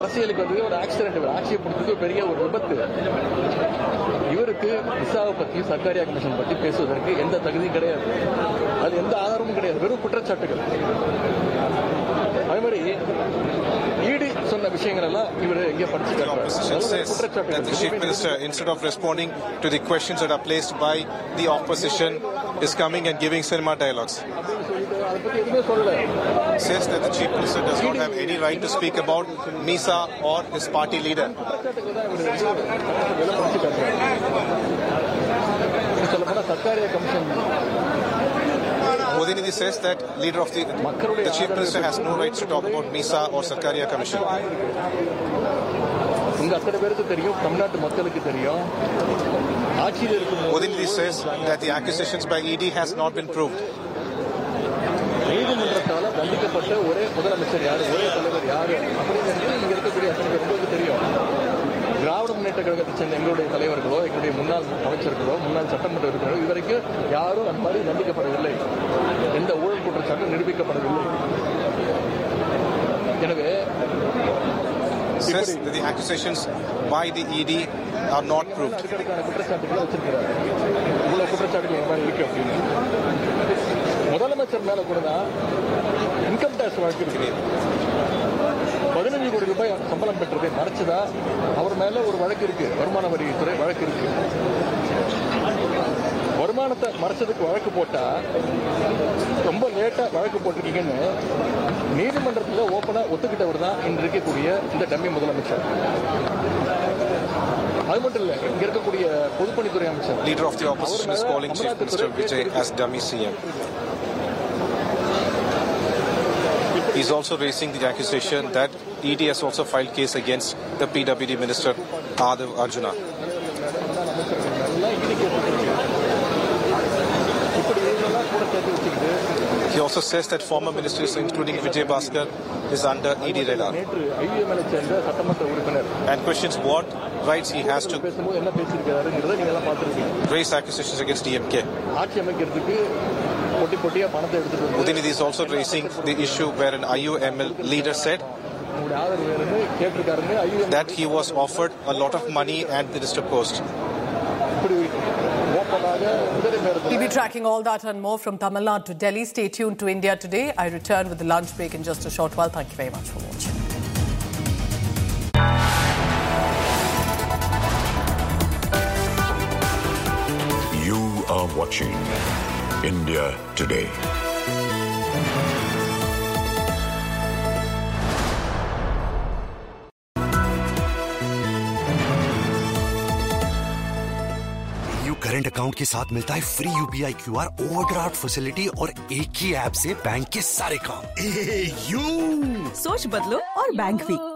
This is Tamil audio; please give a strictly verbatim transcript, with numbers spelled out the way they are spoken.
அரசியலுக்கு வந்து ஒரு ஆக்சிடென்ட் ஆட்சியை பிடிச்சது பெரிய ஒரு விபத்து. இவருக்கு விசாவை பத்தி சர்க்காரியா கமிஷன் பத்தி பேசுவதற்கு எந்த தகுதியும் கிடையாது. அது எந்த ஆதாரமும் கிடையாது. வெறும் குற்றச்சாட்டுகள். அதே மாதிரி ஈடி சொன்ன விஷயங்கள் எல்லாம் இவர் இங்கே படிச்சுட்டாரு. The chief minister, instead of responding to the questions that are placed by the opposition, is coming and giving cinema dialogues. Says that the chief minister does not have any right to speak about Misa or his party leader. Udinidhi says that leader of the the chief minister has no rights to talk about Misa or Sarkaria Commission. Udinidhi says that the accusations by E D has not been proved. நீதிமன்றத்தால தண்டிக்கப்பட்ட ஒரே முதலமைச்சர் யாரு, ஒரே தலைவர் யாரு அப்படிங்கிறது இங்க இருக்கக்கூடிய அத்தனை பேருக்கு தெரியும். திராவிட முன்னேற்ற கழகத்தை சேர்ந்த எங்களுடைய தலைவர்களோ எங்களுடைய முன்னாள் அமைச்சர்களோ முன்னாள் சட்டமன்ற உறுப்பினர்களோ இதுவரைக்கும் யாரும் அந்த மாதிரி தண்டிக்கப்படவில்லை. எந்த ஊழல் குற்றச்சாட்டும் நிரூபிக்கப்படவில்லை. எனவே says that the accusations by the E D are not proved. குற்றச்சாட்டுகளை வச்சிருக்கிறார். இவ்வளவு குற்றச்சாட்டுகள் மாதிரி இருக்கு அப்படின்னு முதலமைச்சர் மேல கூட தான் இன்கம் டாக்ஸ் வழக்கு இருக்கு. பதினஞ்சு கோடி ரூபாய் சம்பளம் பெற்றதை மறைச்சதா அவர் மேல ஒரு வழக்கு இருக்கு. வருமான வரித்துறை வழக்கு இருக்கு. வருமானத்தை மறைச்சதுக்கு வழக்கு போட்டா ரொம்ப லேட்டா வழக்கு போட்டிருக்கீங்கன்னு நீதிமன்றத்தில் ஓப்பனா ஒத்துக்கிட்டவர் தான் இன்று இருக்கக்கூடிய இந்த டம்மி முதலமைச்சர். அது மட்டும் இல்ல, இங்க இருக்கக்கூடிய பொதுப்பணித்துறை அமைச்சர். Leader of the opposition is calling Chief Minister Vijay as dummy C M. He is also raising the accusation that E D has also filed case against the P W D Minister Adav Arjuna. He also says that former ministers, including Vijay Bhaskar, is under E D radar and questions what rights he has to raise accusations against D M K. Udinidhi is also raising the issue where an I U M L leader said that he was offered a lot of money and the minister post. We'll be tracking all that and more from Tamil Nadu to Delhi. Stay tuned to India Today. I return with the lunch break in just a short while. Thank you very much for watching. You are watching India Today. Current account के साथ मिलता है free UPI QR, overdraft facility और एक ही ऐप से बैंक के सारे काम। सोच बदलो और बैंक भी।